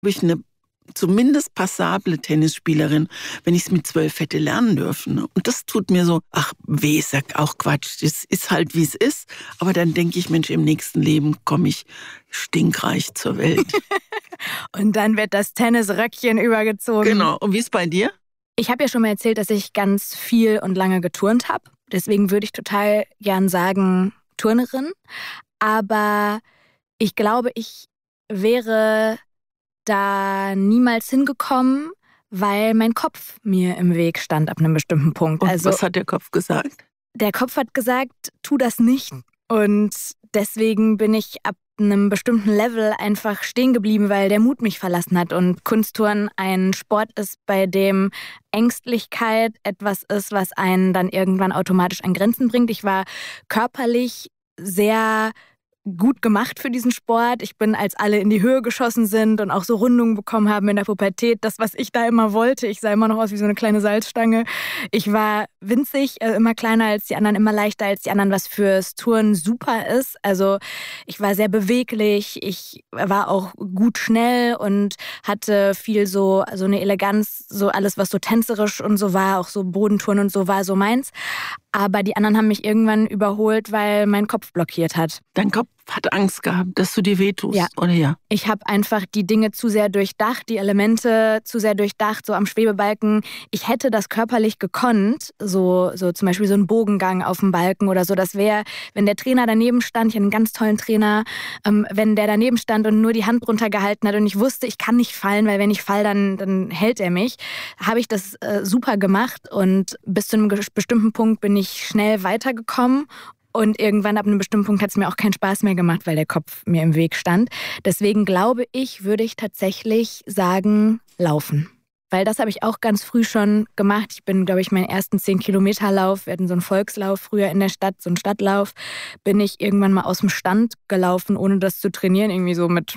ich eine zumindest passable Tennisspielerin, wenn ich es mit 12 hätte lernen dürfen. Und das tut mir so, weh, sag auch Quatsch, das ist halt, wie es ist. Aber dann denke ich, Mensch, im nächsten Leben komme ich stinkreich zur Welt. Und dann wird das Tennisröckchen übergezogen. Genau. Und wie ist es bei dir? Ich habe ja schon mal erzählt, dass ich ganz viel und lange geturnt habe. Deswegen würde ich total gern sagen Turnerin. Aber ich glaube, ich wäre da niemals hingekommen, weil mein Kopf mir im Weg stand ab einem bestimmten Punkt. Und was hat der Kopf gesagt? Der Kopf hat gesagt, tu das nicht. Und deswegen bin ich ab einem bestimmten Level einfach stehen geblieben, weil der Mut mich verlassen hat. Und Kunstturnen ein Sport ist, bei dem Ängstlichkeit etwas ist, was einen dann irgendwann automatisch an Grenzen bringt. Ich war körperlich sehr gut gemacht für diesen Sport. Ich bin, als alle in die Höhe geschossen sind und auch so Rundungen bekommen haben in der Pubertät, das, was ich da immer wollte. Ich sah immer noch aus wie so eine kleine Salzstange. Ich war winzig, immer kleiner als die anderen, immer leichter als die anderen, was fürs Turnen super ist. Also ich war sehr beweglich, ich war auch gut schnell und hatte viel so eine Eleganz, so alles, was so tänzerisch und so war, auch so Bodenturnen und so war so meins. Aber die anderen haben mich irgendwann überholt, weil mein Kopf blockiert hat. Dein Kopf hat Angst gehabt, dass du dir wehtust, ja. Oder ja? Ich habe einfach die Dinge zu sehr durchdacht, die Elemente zu sehr durchdacht, so am Schwebebalken. Ich hätte das körperlich gekonnt, so zum Beispiel so ein Bogengang auf dem Balken oder so. Das wäre, wenn der Trainer daneben stand, ich hatte einen ganz tollen Trainer, wenn der daneben stand und nur die Hand runtergehalten hat und ich wusste, ich kann nicht fallen, weil wenn ich falle, dann hält er mich, habe ich das super gemacht und bis zu einem bestimmten Punkt bin ich schnell weitergekommen. Und irgendwann ab einem bestimmten Punkt hat es mir auch keinen Spaß mehr gemacht, weil der Kopf mir im Weg stand. Deswegen glaube ich, würde ich tatsächlich sagen, laufen. Weil das habe ich auch ganz früh schon gemacht. Ich bin, glaube ich, meinen ersten 10-Kilometer-Lauf, wir hatten so einen Volkslauf früher in der Stadt, so einen Stadtlauf, bin ich irgendwann mal aus dem Stand gelaufen, ohne das zu trainieren, irgendwie so mit,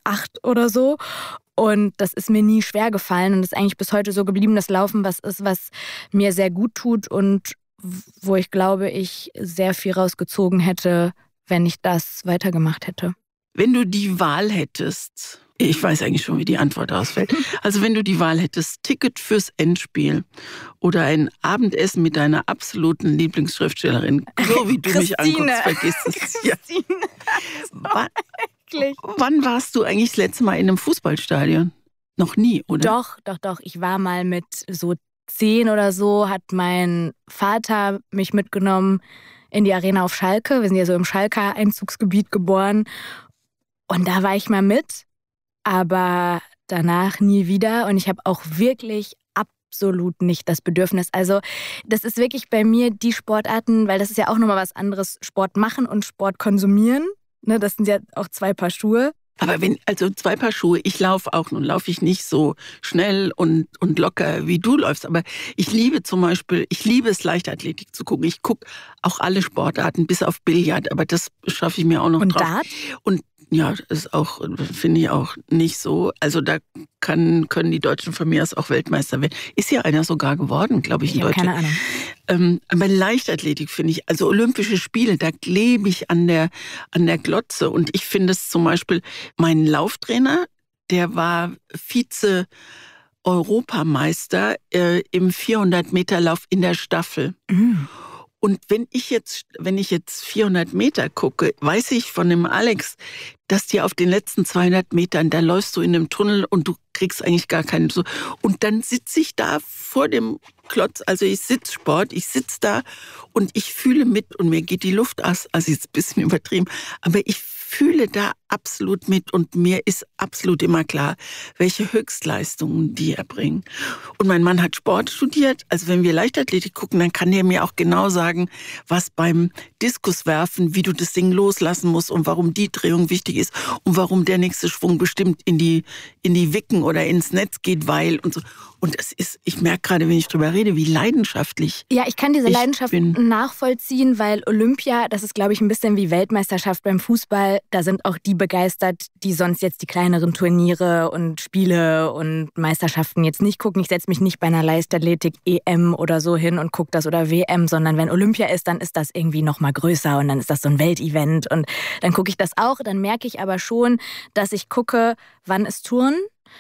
8 oder so. Und das ist mir nie schwer gefallen und ist eigentlich bis heute so geblieben, dass Laufen was ist, was mir sehr gut tut und wo ich glaube, ich sehr viel rausgezogen hätte, wenn ich das weitergemacht hätte. Wenn du die Wahl hättest, ich weiß eigentlich schon, wie die Antwort ausfällt, also wenn du die Wahl hättest, Ticket fürs Endspiel oder ein Abendessen mit deiner absoluten Lieblingsschriftstellerin, so wie du mich anguckst, vergiss es. Ja. Wann warst du eigentlich das letzte Mal in einem Fußballstadion? Noch nie, oder? Doch. Ich war mal mit so 10 oder so, hat mein Vater mich mitgenommen in die Arena auf Schalke. Wir sind ja so im Schalker Einzugsgebiet geboren. Und da war ich mal mit, aber danach nie wieder. Und ich habe auch wirklich absolut nicht das Bedürfnis. Also das ist wirklich bei mir die Sportarten, weil das ist ja auch nochmal was anderes, Sport machen und Sport konsumieren. Ne, das sind ja auch 2 Paar Schuhe. Aber 2 Paar Schuhe, ich laufe auch, nun laufe ich nicht so schnell und locker, wie du läufst, aber ich liebe es, Leichtathletik zu gucken. Ich gucke auch alle Sportarten, bis auf Billard, aber das schaffe ich mir auch noch und drauf. Dart? Und ja, das ist auch, finde ich auch nicht so. Also da können die Deutschen von mir aus auch Weltmeister werden. Ist ja einer sogar geworden, glaube ich, in Deutschland. Keine Ahnung. Aber Leichtathletik finde ich, also Olympische Spiele, da klebe ich an der Glotze. Und ich finde es zum Beispiel, mein Lauftrainer, der war Vize-Europameister im 400-Meter-Lauf in der Staffel. Mhm. Und wenn ich jetzt 400 Meter gucke, weiß ich von dem Alex, dass dir auf den letzten 200 Metern, da läufst du in einem Tunnel und du kriegst eigentlich gar keinen so. Und dann sitze ich da vor dem Klotz, also ich sitze da und ich fühle mit und mir geht die Luft aus. Also jetzt ein bisschen übertrieben, aber ich fühle da absolut mit und mir ist absolut immer klar, welche Höchstleistungen die erbringen. Und mein Mann hat Sport studiert, also wenn wir Leichtathletik gucken, dann kann der mir auch genau sagen, was beim Diskuswerfen, wie du das Ding loslassen musst und warum die Drehung wichtig ist und warum der nächste Schwung bestimmt in die Wicken oder ins Netz geht, weil und so. Und ich merke gerade, wenn ich drüber rede, wie leidenschaftlich. Ja, ich kann diese Leidenschaft nachvollziehen, weil Olympia, das ist, glaube ich, ein bisschen wie Weltmeisterschaft beim Fußball. Da sind auch die begeistert, die sonst jetzt die kleineren Turniere und Spiele und Meisterschaften jetzt nicht gucken. Ich setze mich nicht bei einer Leichtathletik-EM oder so hin und gucke das oder WM, sondern wenn Olympia ist, dann ist das irgendwie noch mal größer und dann ist das so ein Weltevent und dann gucke ich das auch. Dann merke ich aber schon, dass ich gucke, wann ist Turnen